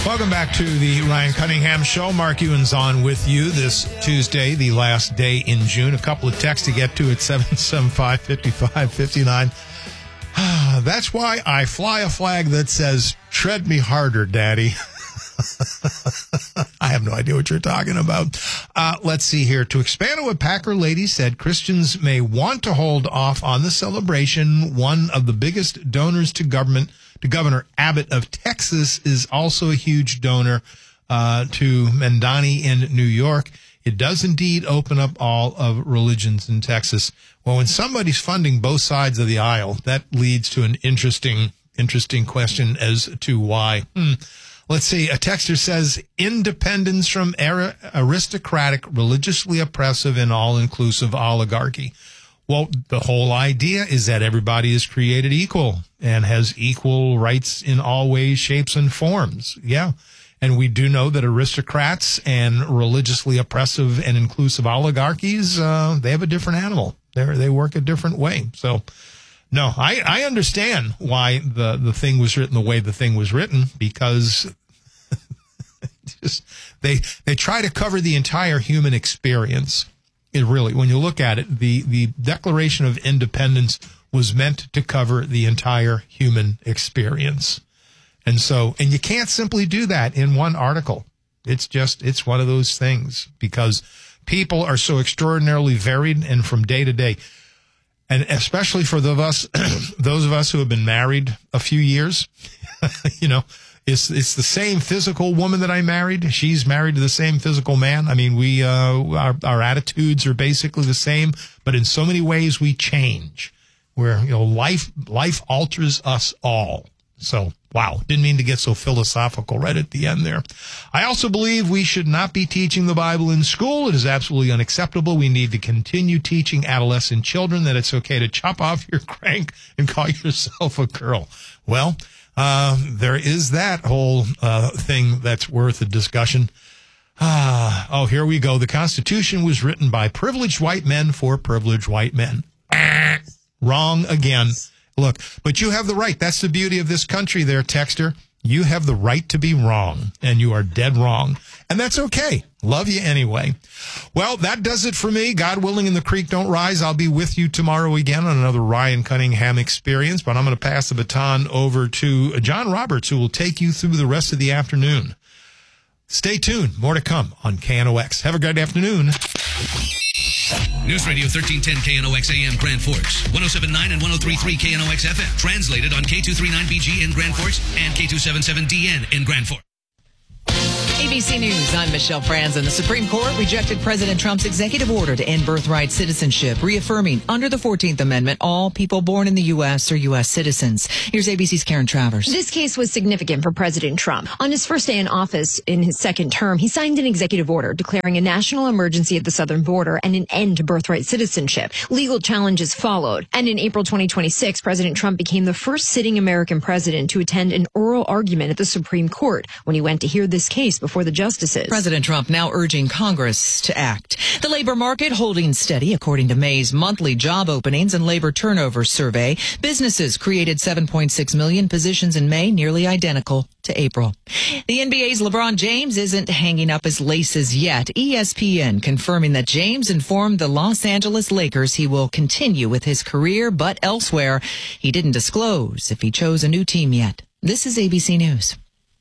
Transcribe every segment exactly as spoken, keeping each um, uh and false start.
Welcome back to the Ryan Cunningham Show. Mark Ewan's on with you this Tuesday, the last day in June. A couple of texts to get to at seven seven five, five five five nine. That's why I fly a flag that says, tread me harder, Daddy. I have no idea what you're talking about. Uh, let's see here. To expand on what Packer Lady said, Christians may want to hold off on the celebration. One of the biggest donors to government, to Governor Abbott of Texas, is also a huge donor uh, to Mamdani in New York. It does indeed open up all of religions in Texas. Well, when somebody's funding both sides of the aisle, that leads to an interesting, interesting question as to why. Hmm. Let's see. A texter says, independence from ar- aristocratic, religiously oppressive, and all-inclusive oligarchy. Well, the whole idea is that everybody is created equal and has equal rights in all ways, shapes, and forms. Yeah. And we do know that aristocrats and religiously oppressive and inclusive oligarchies, uh, they have a different animal. They they work a different way. So, no, I, I understand why the, the thing was written the way the thing was written, because just they they try to cover the entire human experience. It really, when you look at it, the, the Declaration of Independence was meant to cover the entire human experience. And so, and you can't simply do that in one article. It's just, it's one of those things, because people are so extraordinarily varied and from day to day. And especially for the of us, those of us who have been married a few years, you know, it's it's the same physical woman that I married. She's married to the same physical man. I mean, we uh, our our attitudes are basically the same, but in so many ways we change. Where, you know, life life alters us all. So, wow, didn't mean to get so philosophical right at the end there. I also believe we should not be teaching the Bible in school. It is absolutely unacceptable. We need to continue teaching adolescent children that it's okay to chop off your crank and call yourself a girl. Well, uh, there is that whole uh, thing that's worth a discussion. Ah, oh, here we go. The Constitution was written by privileged white men for privileged white men. Ah, wrong again. Look, but you have the right. That's the beauty of this country there, texter. You have the right to be wrong, and you are dead wrong. And that's okay. Love you anyway. Well, that does it for me. God willing and the creek don't rise. I'll be with you tomorrow again on another Ryan Cunningham experience, but I'm going to pass the baton over to John Roberts, who will take you through the rest of the afternoon. Stay tuned. More to come on K N O X. Have a great afternoon. News Radio thirteen ten K N O X A M Grand Forks, one oh seven point nine and one oh three point three K N O X F M. Translated on K two thirty-nine B G in Grand Forks and K two seventy-seven D N in Grand Forks. A B C News, I'm Michelle Franzen. The Supreme Court rejected President Trump's executive order to end birthright citizenship, reaffirming under the fourteenth Amendment all people born in the U S are U S citizens. Here's A B C's Karen Travers. This case was significant for President Trump. On his first day in office in his second term, he signed an executive order declaring a national emergency at the southern border and an end to birthright citizenship. Legal challenges followed. And in April twenty twenty-six, President Trump became the first sitting American president to attend an oral argument at the Supreme Court when he went to hear this case before the justices. President Trump now urging Congress to act. The labor market holding steady according to May's monthly job openings and labor turnover survey. Businesses created seven point six million positions in May, nearly identical to April. The N B A's LeBron James isn't hanging up his laces yet. E S P N confirming that James informed the Los Angeles Lakers he will continue with his career, but elsewhere. He didn't disclose if he chose a new team yet. This is A B C News.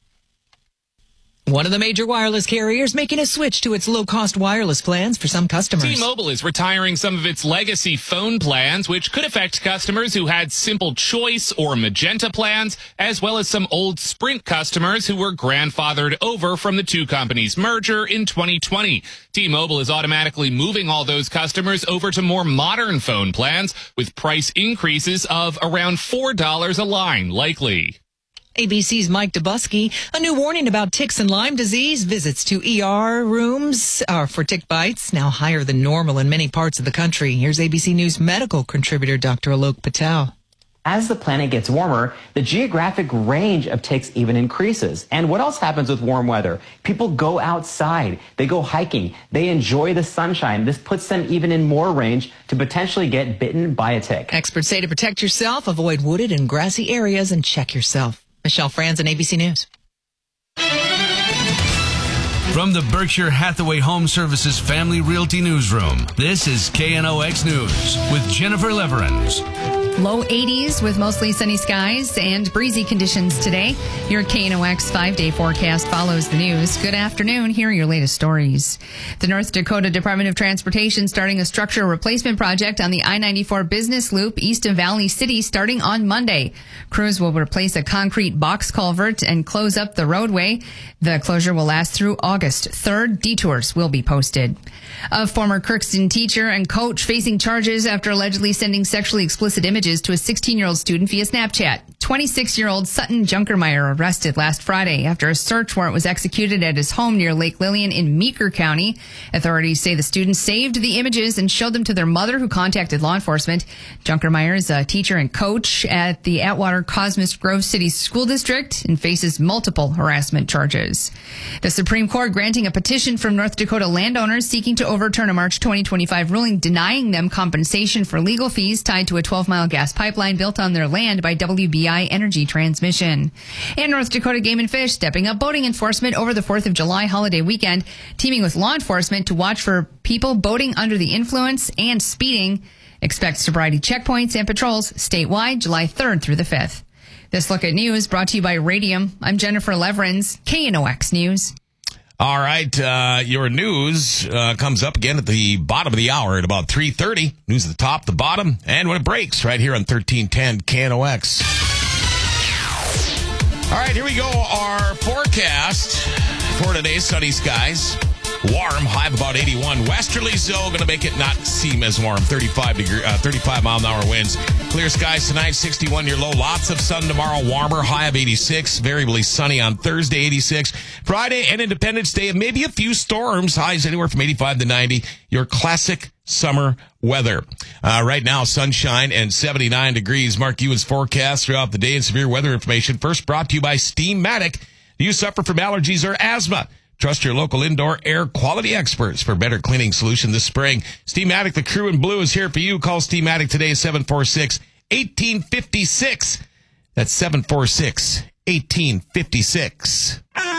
One of the major wireless carriers making a switch to its low-cost wireless plans for some customers. T-Mobile is retiring some of its legacy phone plans, which could affect customers who had Simple Choice or Magenta plans, as well as some old Sprint customers who were grandfathered over from the two companies' merger in twenty twenty. T-Mobile is automatically moving all those customers over to more modern phone plans with price increases of around four dollars a line likely. A B C's Mike Dubusky, a new warning about ticks and Lyme disease. Visits to E R rooms uh, for tick bites now higher than normal in many parts of the country. Here's A B C News medical contributor Doctor Alok Patel. As the planet gets warmer, the geographic range of ticks even increases. And what else happens with warm weather? People go outside, they go hiking, they enjoy the sunshine. This puts them even in more range to potentially get bitten by a tick. Experts say to protect yourself, avoid wooded and grassy areas and check yourself. Michelle Franzen, A B C News. From the Berkshire Hathaway Home Services Family Realty Newsroom, this is K N O X News with Jennifer Leverins. Low eighties with mostly sunny skies and breezy conditions today. Your K N O X five-day forecast follows the news. Good afternoon. Here are your latest stories. The North Dakota Department of Transportation starting a structural replacement project on the I ninety-four business loop east of Valley City starting on Monday. Crews will replace a concrete box culvert and close up the roadway. The closure will last through August third. Detours will be posted. A former Crookston teacher and coach facing charges after allegedly sending sexually explicit images to a sixteen-year-old student via Snapchat. twenty-six-year-old Sutton Junkermeyer arrested last Friday after a search warrant was executed at his home near Lake Lillian in Meeker County. Authorities say the student saved the images and showed them to their mother, who contacted law enforcement. Junkermeyer is a teacher and coach at the Atwater Cosmos Grove City School District and faces multiple harassment charges. The Supreme Court granting a petition from North Dakota landowners seeking to overturn a March twenty twenty-five ruling denying them compensation for legal fees tied to a twelve-mile gas pipeline built on their land by W B I Energy Transmission. And North Dakota Game and Fish stepping up boating enforcement over the fourth of July holiday weekend, teaming with law enforcement to watch for people boating under the influence and speeding. Expect sobriety checkpoints and patrols statewide July third through the fifth. This look at news brought to you by Radium. I'm Jennifer Leverins, K N O X News. All right, uh, your news uh, comes up again at the bottom of the hour at about three thirty. News at the top, the bottom, and when it breaks right here on thirteen ten K N O X. All right, here we go. Our forecast for today, sunny skies. Warm, high of about eighty-one. Westerlies, though, going to make it not seem as warm. thirty-five degree, uh, thirty-five mile an hour winds. Clear skies tonight, sixty-one your low. Lots of sun tomorrow, warmer, high of eighty-six. Variably sunny on Thursday, eighty-six. Friday and Independence Day, maybe a few storms. Highs anywhere from eighty-five to ninety. Your classic summer weather. Uh, right now, sunshine and seventy-nine degrees. Mark Ewan's forecast throughout the day and severe weather information. First brought to you by Steamatic. Do you suffer from allergies or asthma? Trust your local indoor air quality experts for better cleaning solution this spring. Steamatic, the crew in blue, is here for you. Call Steamatic today, seven four six, one eight five six. That's seven four six, one eight five six.